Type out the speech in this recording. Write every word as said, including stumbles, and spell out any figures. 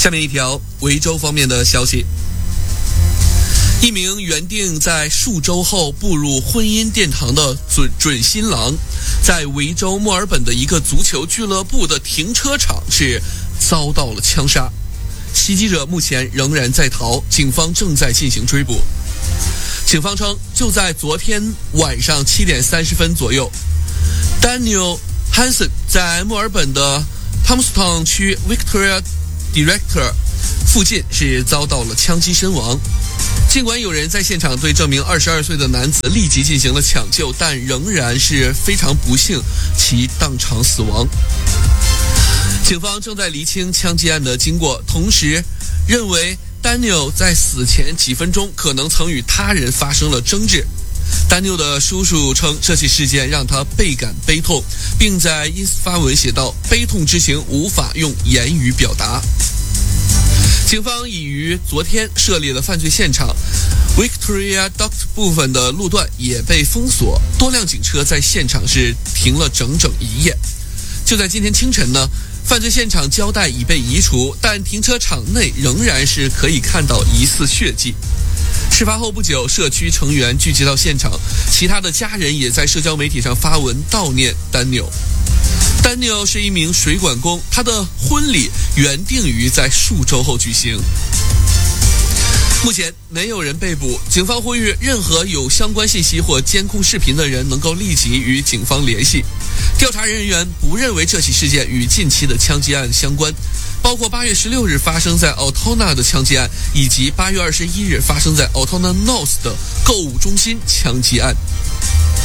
下面一条维州方面的消息，一名原定在数周后步入婚姻殿堂的准准新郎，在维州墨尔本的一个足球俱乐部的停车场是遭到了枪杀，袭击者目前仍然在逃，警方正在进行追捕。警方称，就在昨天晚上七点三十分左右， Daniel Hansen 在墨尔本的 Thomastown 区 Victoria Director 附近是遭到了枪击身亡。尽管有人在现场对这名二十二岁的男子立即进行了抢救，但仍然是非常不幸，其当场死亡。警方正在厘清枪击案的经过，同时认为 Daniel 在死前几分钟可能曾与他人发生了争执。Daniel 的叔叔称，这起事件让他倍感悲痛，并在 ins 发文写道：“悲痛之情无法用言语表达。”警方已于昨天设立了犯罪现场 Victoria Dock 部分的路段也被封锁，多辆警车在现场是停了整整一夜。就在今天清晨呢，犯罪现场胶带已被移除，但停车场内仍然是可以看到疑似血迹。事发后不久，社区成员聚集到现场，其他的家人也在社交媒体上发文悼念丹纽。丹纽是一名水管工，他的婚礼原定于在数周后举行。目前没有人被捕，警方呼吁任何有相关信息或监控视频的人能够立即与警方联系。调查人员不认为这起事件与近期的枪击案相关，包括八月十六日发生在 Altona 的枪击案，以及八月二十一日发生在 Altona North 的购物中心枪击案。